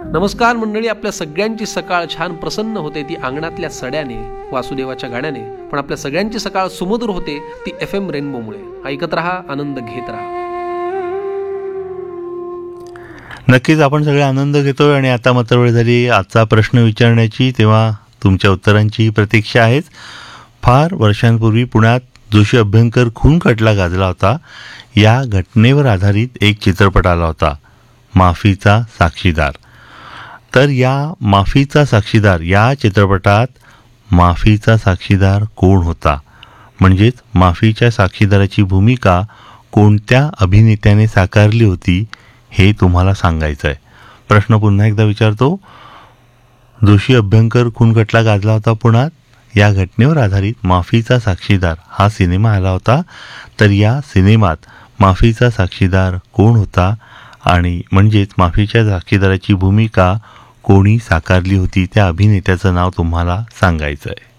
नमस्कार मंडळी, आपल्या सगळ्यांची सकाळ छान प्रसन्न होते ती अंगणातल्या सड्याने, वासुदेवाच्या गाण्याने. पण आपल्या सगळ्यांची सकाळ सुमधुर होते ती FM रेनबोमुळे. ऐकत रहा, आनंद घेत राहा. नक्कीच आपण सगळे आनंद घेतोय आणि आता मात्र वेळ झाली आजचा प्रश्न विचारण्याची. तेव्हा तुमच्या उत्तरांची प्रतीक्षा आहेच. फार वर्षांपूर्वी पुण्यात जोशी अभ्यंकर खून खटला गाजला होता. या घटनेवर आधारित एक चित्रपट आला होता, माफीचा साक्षीदार. तर या माफीचा साक्षीदार या चित्रपटात माफीचा साक्षीदार कोण होता, म्हणजेच माफीच्या साक्षीदाराची भूमिका कोणत्या अभिनेत्याने साकारली होती हे तुम्हाला सांगायचं आहे. प्रश्न पुन्हा एकदा विचारतो. जोशी अभ्यंकर खून खटला गाजला होता पुण्यात. या घटनेवर आधारित माफीचा साक्षीदार हा सिनेमा आला होता. तर या सिनेमात माफीचा साक्षीदार कोण होता आणि म्हणजेच माफीच्या साक्षीदाराची भूमिका कोणी साकारली होती त्या अभिनेत्याचं नाव तुम्हाला सांगायचं आहे.